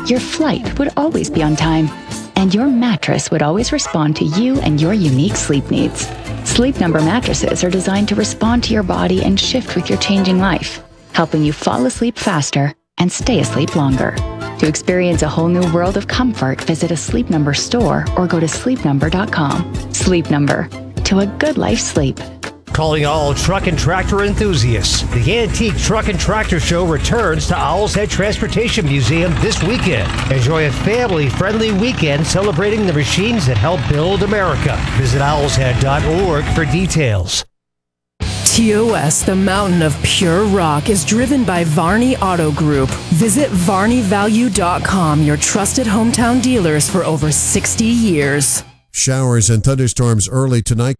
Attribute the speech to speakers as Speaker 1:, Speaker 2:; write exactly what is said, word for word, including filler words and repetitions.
Speaker 1: your flight would always be on time, and your mattress would always respond to you and your unique sleep needs. Sleep Number mattresses are designed to respond to your body and shift with your changing life, helping you fall asleep faster and stay asleep longer. To experience a whole new world of comfort, visit a Sleep Number store or go to sleep number dot com. Sleep Number. To a good life sleep.
Speaker 2: Calling all truck and tractor enthusiasts. The Antique Truck and Tractor Show returns to Owl's Head Transportation Museum this weekend. Enjoy a family-friendly weekend celebrating the machines that help build America. Visit owls head dot org for details.
Speaker 3: T O S, the mountain of pure rock, is driven by Varney Auto Group. Visit varney value dot com, your trusted hometown dealers for over sixty years.
Speaker 4: Showers and thunderstorms early tonight.